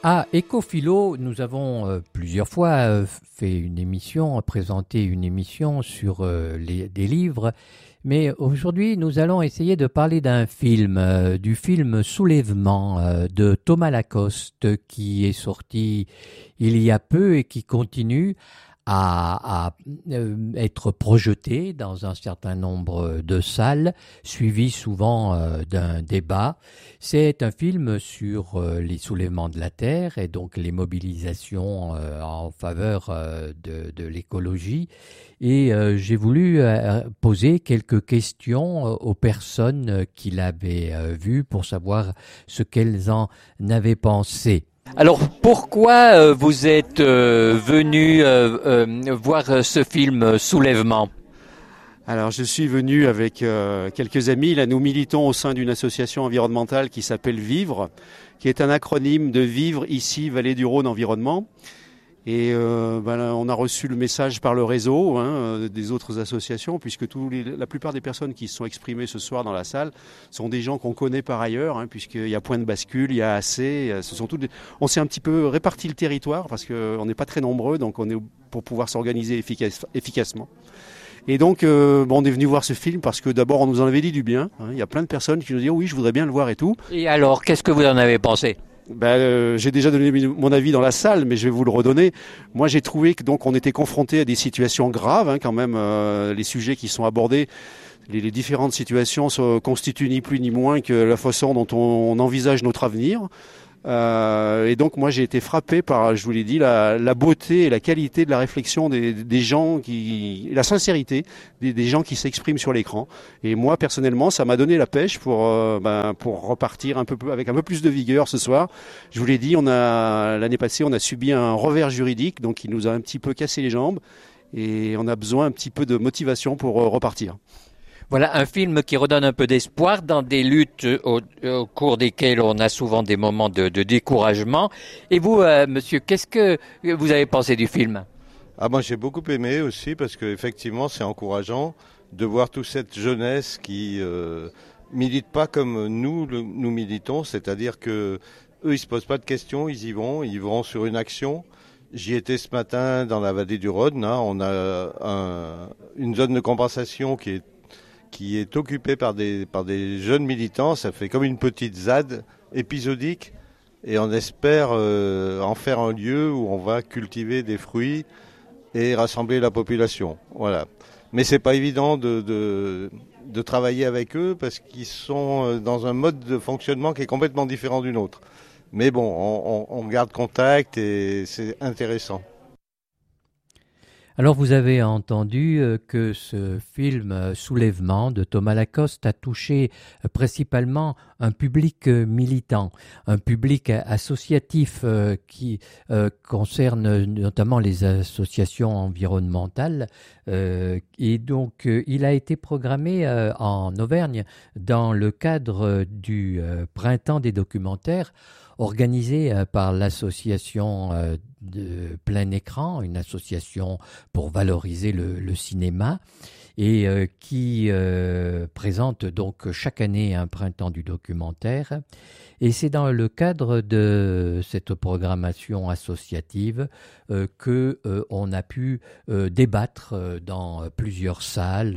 À Ecophilo, nous avons plusieurs fois fait une émission, présenté une émission sur des livres, mais aujourd'hui nous allons essayer de parler d'un film, du film Soulèvement de Thomas Lacoste qui est sorti il y a peu et qui continue à être projeté dans un certain nombre de salles, suivi souvent d'un débat. C'est un film sur les soulèvements de la Terre et donc les mobilisations en faveur de l'écologie. Et j'ai voulu poser quelques questions aux personnes qui l'avaient vu pour savoir ce qu'elles en avaient pensé. Alors, pourquoi vous êtes venu voir ce film Soulèvement ? Alors, je suis venu avec quelques amis. Là, nous militons au sein d'une association environnementale qui s'appelle Vivre, qui est un acronyme de Vivre ici, Vallée du Rhône Environnement. Et on a reçu le message par le réseau des autres associations, puisque la plupart des personnes qui se sont exprimées ce soir dans la salle sont des gens qu'on connaît par ailleurs, puisqu'il y a Point de Bascule, il y a AC. On s'est un petit peu réparti le territoire, parce qu'on n'est pas très nombreux, donc on est pour pouvoir s'organiser efficacement. Et donc, on est venu voir ce film parce que d'abord, on nous en avait dit du bien. Il y a plein de personnes qui nous disent « oui, je voudrais bien le voir et tout ». Et alors, qu'est-ce que vous en avez pensé ? J'ai déjà donné mon avis dans la salle, mais je vais vous le redonner. Moi, j'ai trouvé que donc on était confronté à des situations graves, quand même. Les sujets qui sont abordés, les différentes situations constituent ni plus ni moins que la façon dont on envisage notre avenir. Et donc moi j'ai été frappé par, je vous l'ai dit, la beauté et la qualité de la réflexion des gens, la sincérité des gens qui s'expriment sur l'écran. Et moi personnellement ça m'a donné la pêche pour repartir avec un peu plus de vigueur ce soir. Je vous l'ai dit, l'année passée on a subi un revers juridique, donc il nous a un petit peu cassé les jambes et on a besoin un petit peu de motivation pour repartir. Voilà un film qui redonne un peu d'espoir dans des luttes au cours desquelles on a souvent des moments de découragement. Et vous, monsieur, qu'est-ce que vous avez pensé du film ? Moi j'ai beaucoup aimé aussi parce que effectivement c'est encourageant de voir toute cette jeunesse qui milite pas comme nous militons, c'est-à-dire que eux ils se posent pas de questions, ils vont sur une action. J'y étais ce matin dans la vallée du Rhône, on a une zone de compensation qui est occupé par des jeunes militants. Ça fait comme une petite ZAD épisodique et on espère en faire un lieu où on va cultiver des fruits et rassembler la population. Voilà. Mais c'est pas évident de travailler avec eux parce qu'ils sont dans un mode de fonctionnement qui est complètement différent du nôtre. Mais bon, on garde contact et c'est intéressant. Alors vous avez entendu que ce film Soulèvement de Thomas Lacoste a touché principalement un public militant, un public associatif qui concerne notamment les associations environnementales. Et donc il a été programmé en Auvergne dans le cadre du Printemps des documentaires organisé par l'association de Plein Écran, une association pour valoriser le cinéma, et qui présente donc chaque année un printemps du documentaire. Et c'est dans le cadre de cette programmation associative que on a pu débattre dans plusieurs salles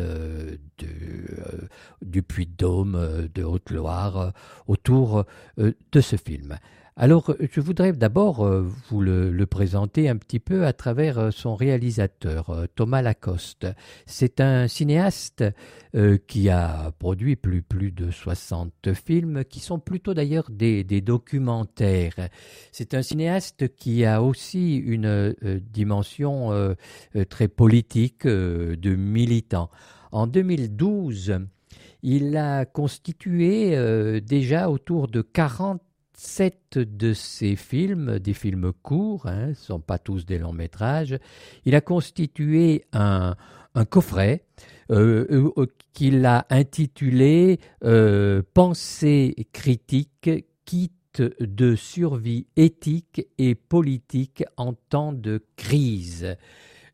du Puy-de-Dôme, de Haute-Loire, autour de ce film. Alors, je voudrais d'abord vous le présenter un petit peu à travers son réalisateur, Thomas Lacoste. C'est un cinéaste qui a produit plus de 60 films, qui sont plutôt d'ailleurs des documentaires. C'est un cinéaste qui a aussi une dimension très politique, de militant. En 2012, il a constitué déjà autour de 47 de ses films, des films courts, ce ne sont pas tous des longs métrages. Il a constitué un coffret qu'il a intitulé Pensée critique, kit de survie éthique et politique en temps de crise.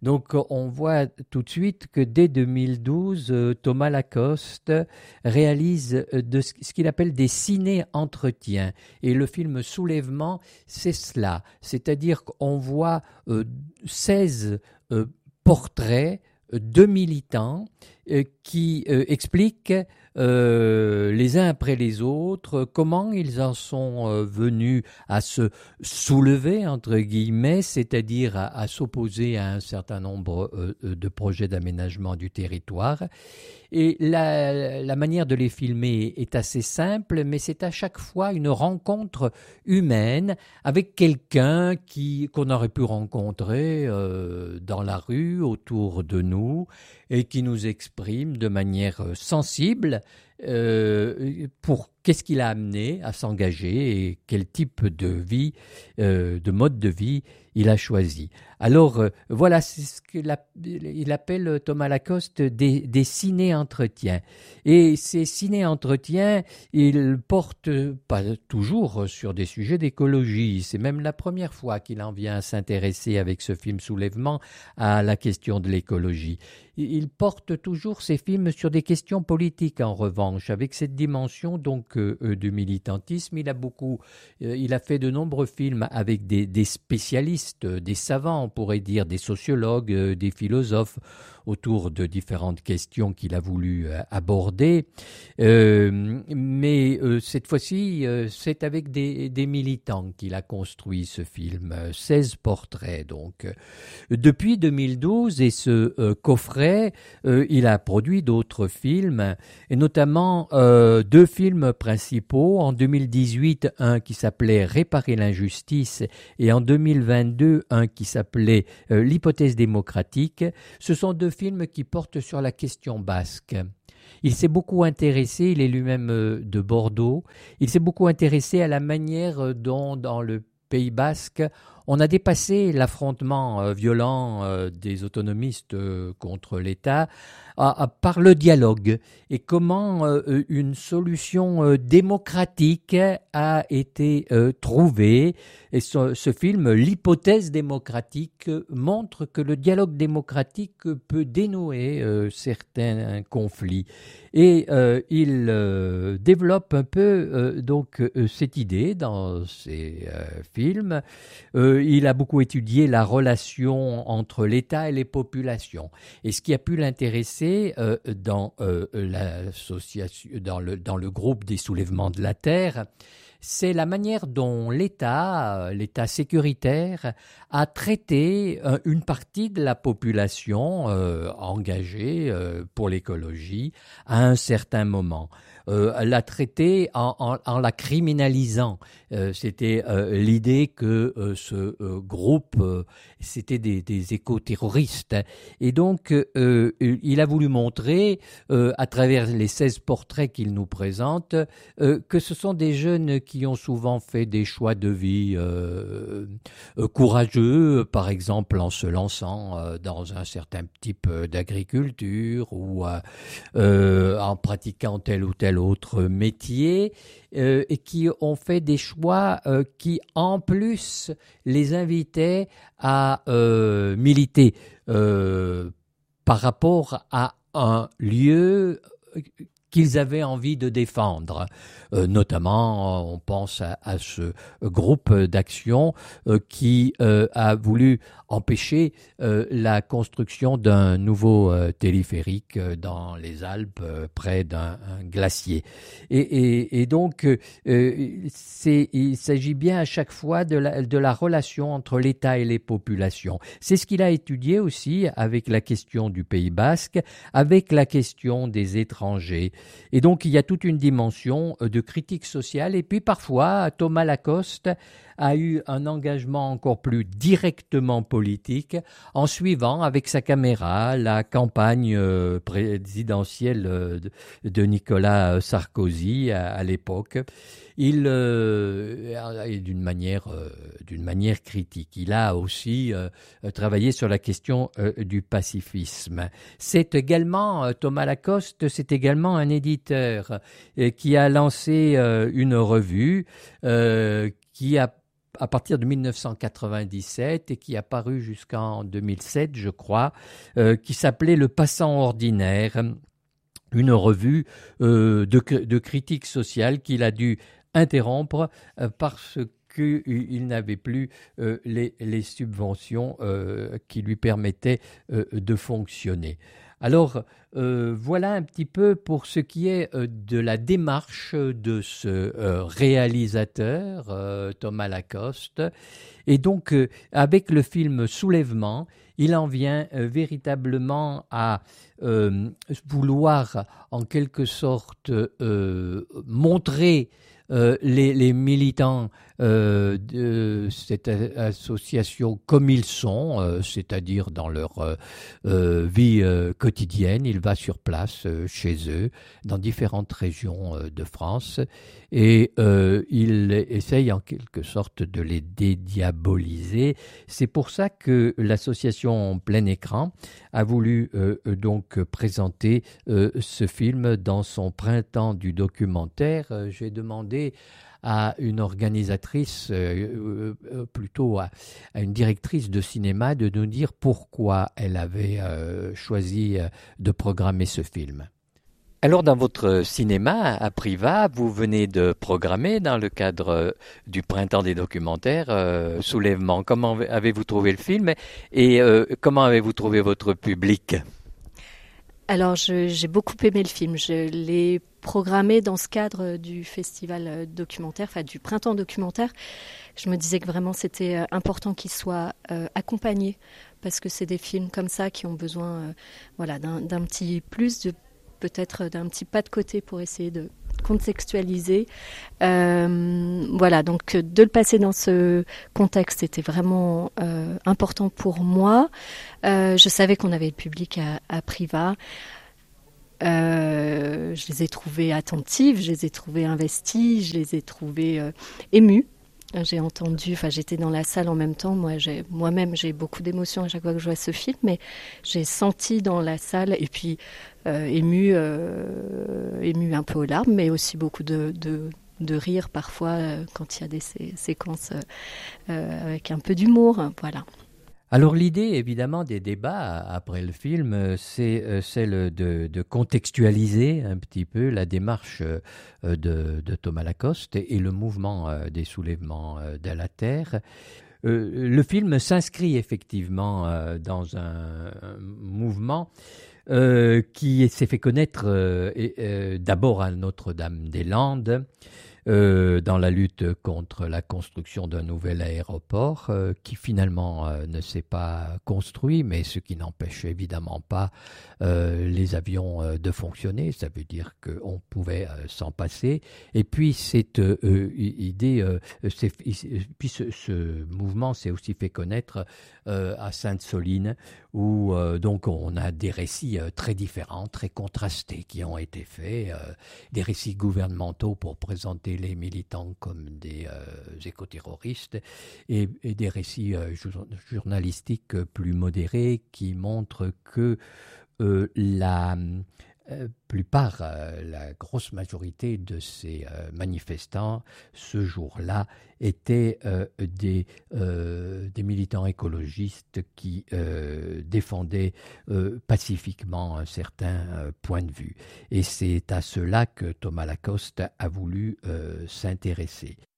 Donc on voit tout de suite que dès 2012, Thomas Lacoste réalise ce qu'il appelle des ciné-entretiens. Et le film Soulèvement, c'est cela. C'est-à-dire qu'on voit 16 portraits de militants qui expliquent les uns après les autres comment ils en sont venus à se soulever, entre guillemets, c'est-à-dire à s'opposer à un certain nombre de projets d'aménagement du territoire. Et la manière de les filmer est assez simple, mais c'est à chaque fois une rencontre humaine avec quelqu'un qu'on aurait pu rencontrer dans la rue, autour de nous, et qui nous exprime de manière sensible pour qu'est-ce qui l'a amené à s'engager et quel type de vie, de mode de vie il a choisi. Alors voilà, c'est ce qu'il appelle Thomas Lacoste des ciné-entretiens. Et ces ciné-entretiens, ils portent pas toujours sur des sujets d'écologie. C'est même la première fois qu'il en vient à s'intéresser avec ce film Soulèvement à la question de l'écologie. Il porte toujours ses films sur des questions politiques en revanche, avec cette dimension donc du militantisme. Il a fait de nombreux films avec des spécialistes, des savants, on pourrait dire, des sociologues, des philosophes, autour de différentes questions qu'il a voulu aborder. Mais cette fois-ci, c'est avec des militants qu'il a construit ce film, 16 portraits donc. Depuis 2012 et ce coffret, il a produit d'autres films, et notamment 2 films principaux. En 2018, un qui s'appelait Réparer l'injustice, et en 2022, un qui s'appelait L'hypothèse démocratique. Ce sont 2 films qui portent sur la question basque. Il s'est beaucoup intéressé, il est lui-même de Bordeaux, il s'est beaucoup intéressé à la manière dont dans le Pays basque, on a dépassé l'affrontement violent des autonomistes contre l'État par le dialogue, et comment une solution démocratique a été trouvée. Et ce film, L'hypothèse démocratique, montre que le dialogue démocratique peut dénouer certains conflits. Et il développe un peu donc cette idée dans ses films. Il a beaucoup étudié la relation entre l'État et les populations. Et ce qui a pu l'intéresser dans l'association, dans le groupe des soulèvements de la Terre, c'est la manière dont l'État sécuritaire, a traité une partie de la population engagée pour l'écologie à un certain moment. L'a traité en la criminalisant. C'était l'idée que ce groupe, c'était des éco-terroristes. Et donc, il a voulu montrer, à travers les 16 portraits qu'il nous présente, que ce sont des jeunes qui ont souvent fait des choix de vie courageux, par exemple en se lançant dans un certain type d'agriculture ou en pratiquant tel ou tel autre métier, et qui ont fait des choix qui, en plus, les invitaient à militer par rapport à un lieu qu'ils avaient envie de défendre. Notamment, on pense à ce groupe d'action qui a voulu empêcher la construction d'un nouveau téléphérique dans les Alpes, près d'un glacier. Et donc, il s'agit bien à chaque fois de la relation entre l'État et les populations. C'est ce qu'il a étudié aussi avec la question du Pays basque, avec la question des étrangers. Et donc, il y a toute une dimension de critique sociale. Et puis, parfois, Thomas Lacoste a eu un engagement encore plus directement politique en suivant avec sa caméra la campagne présidentielle de Nicolas Sarkozy à l'époque. Il d'une manière critique. Il a aussi travaillé sur la question du pacifisme. C'est également Thomas Lacoste, c'est également un éditeur qui a lancé une revue qui a à partir de 1997 et qui a paru jusqu'en 2007, je crois, qui s'appelait Le Passant ordinaire, une revue de critique sociale qu'il a dû interrompre parce qu'il n'avait plus les subventions qui lui permettaient de fonctionner. Alors, voilà un petit peu pour ce qui est de la démarche de ce réalisateur, Thomas Lacoste. Et donc, avec le film Soulèvement, il en vient véritablement à vouloir, en quelque sorte, montrer les militants de cette association comme ils sont, c'est-à-dire dans leur vie quotidienne. Il va sur place chez eux, dans différentes régions de France, et il essaye en quelque sorte de les dédiaboliser. C'est pour ça que l'association Plein Écran a voulu donc présenter ce film dans son printemps du documentaire. J'ai demandé à une organisatrice, plutôt à une directrice de cinéma, de nous dire pourquoi elle avait choisi de programmer ce film. Alors, dans votre cinéma à Privas, vous venez de programmer, dans le cadre du Printemps des documentaires, Soulèvement. Comment avez-vous trouvé le film et comment avez-vous trouvé votre public ? Alors, j'ai beaucoup aimé le film. Je l'ai programmé dans ce cadre du festival documentaire, enfin du printemps documentaire. Je me disais que vraiment c'était important qu'il soit accompagné, parce que c'est des films comme ça qui ont besoin d'un petit plus, peut-être d'un petit pas de côté pour essayer de contextualiser. Donc de le passer dans ce contexte, c'était vraiment important pour moi. Je savais qu'on avait le public à Privas. Je les ai trouvés attentifs, je les ai trouvés investis, je les ai trouvés émus. J'étais dans la salle en même temps. Moi-même, j'ai beaucoup d'émotions à chaque fois que je vois ce film, mais j'ai senti dans la salle, et puis ému un peu aux larmes, mais aussi beaucoup de rire parfois quand il y a des séquences avec un peu d'humour. Voilà. Alors l'idée, évidemment, des débats après le film, c'est celle de contextualiser un petit peu la démarche de Thomas Lacoste et le mouvement des soulèvements de la Terre. Le film s'inscrit effectivement dans un mouvement qui s'est fait connaître d'abord à Notre-Dame-des-Landes, dans la lutte contre la construction d'un nouvel aéroport qui finalement ne s'est pas construit, mais ce qui n'empêche évidemment pas les avions de fonctionner. Ça veut dire qu'on pouvait s'en passer. Et puis cette idée, puis ce mouvement s'est aussi fait connaître à Sainte-Soline, où donc on a des récits très différents, très contrastés qui ont été faits, des récits gouvernementaux pour présenter les militants comme des écoterroristes et des récits journalistiques plus modérés qui montrent que la grosse majorité de ces manifestants, ce jour-là, étaient des militants écologistes qui défendaient pacifiquement un certain point de vue. Et c'est à cela que Thomas Lacoste a voulu s'intéresser.